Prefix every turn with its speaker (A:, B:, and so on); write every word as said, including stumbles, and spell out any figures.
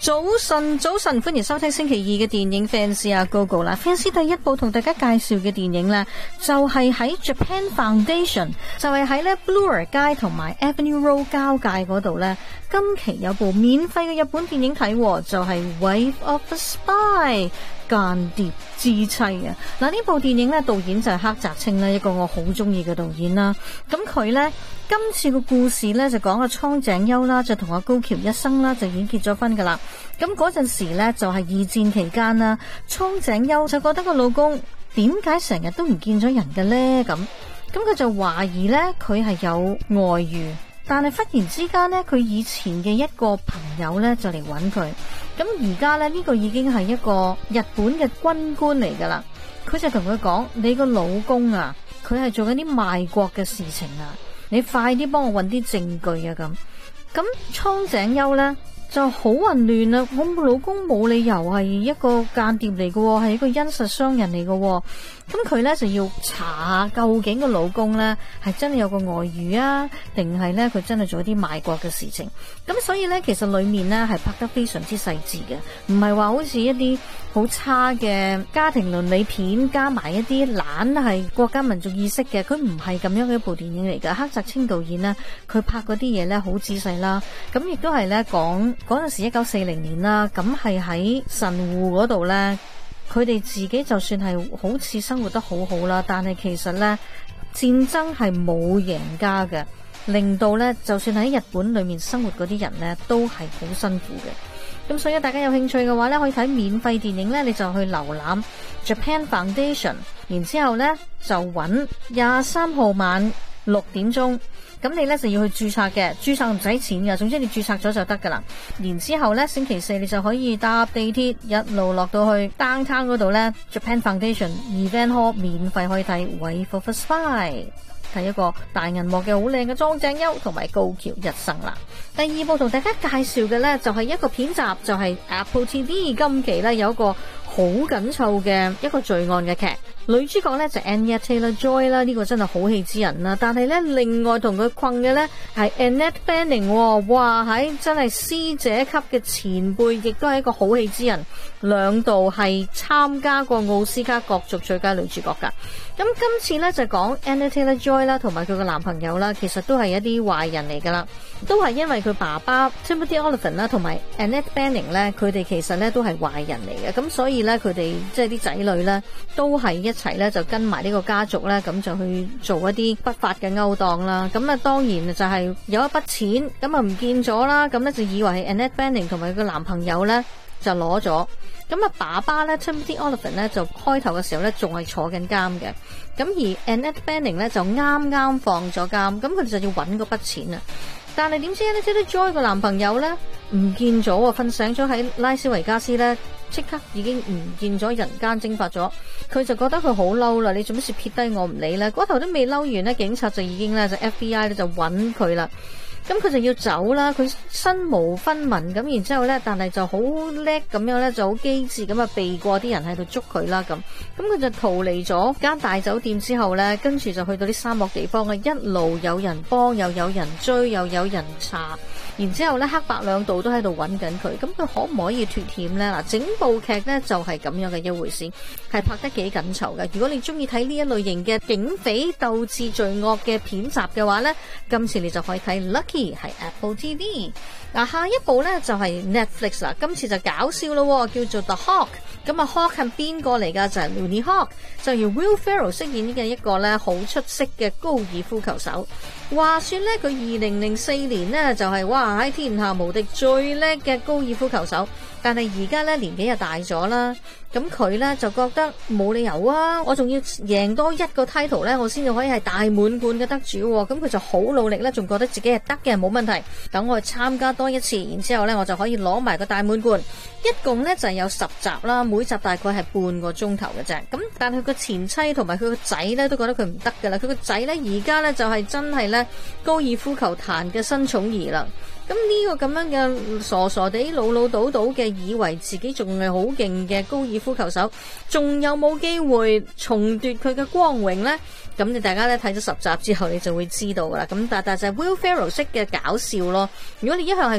A: 早晨，早晨，歡迎收聽星期二嘅電影 Fans 啊 Go Go 啦 ！Fans 第一部同大家介紹嘅電影呢，就係喺 Japan Foundation，就係喺咧 Bloor 街同埋 Avenue Road 交界嗰度呢。今期有部免費嘅日本電影睇，就係、是、Wife of a Spy 間諜之妻啊！嗱，呢部電影呢，導演就係黑澤清啦，一個我好中意嘅導演啦。咁佢呢，今次個故事呢，就講阿蒼井優啦，就同阿高橋一生啦，就已經結咗婚噶啦。咁嗰陣時呢，就係二戰期間啦，蒼井優就覺得個老公點解成日都唔見咗人嘅呢？咁咁佢就懷疑呢，佢係有外遇。但係忽然之間呢，佢以前嘅一個朋友呢，就嚟揾佢。咁而家呢，呢個已經係一個日本嘅軍官嚟噶啦。佢就同佢講：你個老公啊，佢係做緊啲賣國嘅事情啊，你快啲幫我揾啲證據啊！咁咁蒼井優呢，就好混亂啦！我老公冇理由係一個間諜嚟嘅，係一個殷實商人嚟嘅。咁佢咧就要查下究竟個老公咧係真係有個外遇啊，定係咧佢真係做一啲賣國嘅事情。咁所以咧，其實裏面咧係拍得非常之細緻嘅，唔係話好似一啲好差嘅家庭倫理片，加埋一啲懶係國家民族意識嘅。佢唔係咁樣嘅一部電影嚟嘅。黑澤清導演呢，佢拍嗰啲嘢咧好仔細啦。咁亦都係咧講嗰陣時一九四零年啦，咁係喺神戶嗰度咧。佢哋自己就算係好似生活得好好啦，但係其實呢，戰爭係冇贏家嘅，令到呢，就算喺日本裏面生活嗰啲人呢，都係好辛苦嘅。咁所以大家有興趣嘅話呢，可以睇免費電影呢，你就去瀏覽 Japan Foundation， 然之後呢就揾廿三號晚六點鐘。咁你咧就要去註冊嘅，註冊唔使錢嘅，總之你註冊咗就得噶啦。然之後咧，星期四你就可以搭地鐵一路落到去 downtown 嗰度咧 Japan Foundation Event Hall 免費可以睇 Wife of a Spy， 睇一個大銀幕嘅好靚嘅蒼井優同埋高橋一生啦。第二部同大家介紹嘅咧就係一個片集，就係、是、Apple T V 今期咧有一個好緊湊嘅一個罪案嘅劇。女主角咧就 Anya Taylor-Joy 啦，呢個真係好戲之人啦。但係咧，另外同佢困嘅咧係 Annette Bening，哇，喺真係師姐級嘅前輩，亦都係一個好戲之人，兩度係參加過奧斯卡角逐最佳女主角噶。咁今次咧就講 Anya Taylor-Joy 啦，同埋佢個男朋友啦，其實都係一啲壞人嚟噶啦，都係因為佢爸爸 Timothy Olyphant 啦，同埋 Annette Bening 咧，佢哋其實咧都係壞人嚟嘅，咁所以咧佢哋即係啲仔女咧都係一齊咧就跟埋呢個家族咧，咁就去做一啲不法嘅勾當啦。咁啊，當然就係有一筆錢咁啊唔見咗啦，咁咧就以為係 Annette Bening 同埋佢個男朋友咧就攞咗。咁啊，爸爸咧 Timothy Olyphant 咧就開頭嘅時候咧仲係坐緊監嘅，咁而 Annette Bening 咧就啱啱放咗監，咁佢哋就要揾嗰筆錢啊。但係點知 Anya Taylor-Joy 個男朋友咧唔見咗喎，瞓醒咗喺拉斯維加斯咧，即刻已經唔見咗，人間蒸發咗。佢就覺得佢好嬲啦，你做乜事撇低我唔理咧？嗰頭都未嬲完咧，警察就已經咧就 F B I 咧就揾佢啦。咁佢就要走啦，佢身無分文咁，然之後咧，但係就好叻咁樣咧，就好機智咁啊避過啲人喺度捉佢啦咁。咁佢就逃離咗間大酒店之後咧，跟住就去到啲沙漠地方嘅，一路有人幫，又有人追，又有人查。然之後咧，黑白兩道都喺度揾緊佢，咁佢可唔可以脫險呢？嗱，整部劇呢就係咁樣嘅一回事，係拍得幾緊湊嘅。如果你中意睇呢一類型嘅警匪鬥智罪惡嘅片集嘅話呢，今次你就可以睇 Lucky 係 Apple T V。嗱，下一部呢就係 Netflix 啦，今次就搞笑咯，叫做 The Hawk。咁啊 Hawk 係邊個嚟噶？就係 Tony Hawk，就由 Will Ferrell 飾演嘅一個咧好出色嘅高爾夫球手。話說咧，佢二零零四年呢，就係、是、哇喺天下無敵最叻嘅高爾夫球手，但係而家咧年紀又大咗啦。咁佢咧就覺得冇理由啊，我仲要贏多一個 title 咧，我先至可以係大滿貫嘅得主。咁佢就好努力咧，仲覺得自己係得嘅，冇問題。等我去參加多一次，然之後咧我就可以攞埋個大滿貫。一共咧就係有十集啦，每集大概係半個鐘頭嘅啫。咁但係佢個前妻同埋佢個仔咧都覺得佢唔得噶啦。佢個仔咧而家咧就係真係咧高爾夫球壇嘅新寵兒啦。咁呢個咁樣嘅傻傻地老老賭賭嘅，以為自己仲係好勁嘅高爾夫球手，仲有冇機會重奪佢嘅光榮呢？咁你大家咧睇咗十集之後，你就會知道噶啦。咁但但就係 Will Ferrell 式嘅搞笑咯。如果你一向係